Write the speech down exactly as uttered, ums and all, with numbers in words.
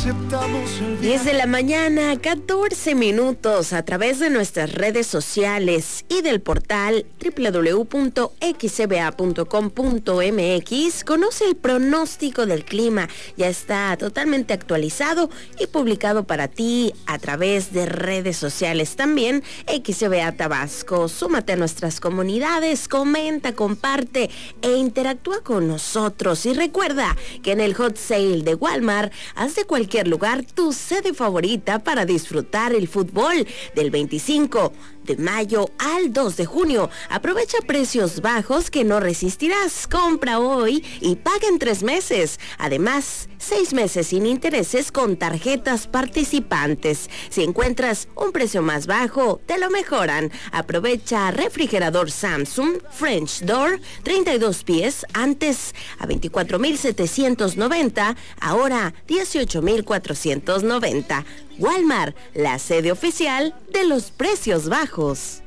diez de la mañana, catorce minutos, a través de nuestras redes sociales y del portal doble u doble u doble u punto x c b a punto com punto m x. Conoce el pronóstico del clima. Ya está totalmente actualizado y publicado para ti a través de redes sociales. También X C B A Tabasco. Súmate a nuestras comunidades, comenta, comparte e interactúa con nosotros. Y recuerda que en el Hot Sale de Walmart, haz de cualquier lugar tu sede favorita para disfrutar el fútbol del veinticinco de mayo al dos de junio. Aprovecha precios bajos que no resistirás. Compra hoy y paga en tres meses. Además, seis meses sin intereses con tarjetas participantes. Si encuentras un precio más bajo, te lo mejoran. Aprovecha refrigerador Samsung French Door, treinta y dos pies, antes a veinticuatro mil setecientos noventa, ahora dieciocho mil cuatrocientos noventa. Walmart, la sede oficial de los precios bajos.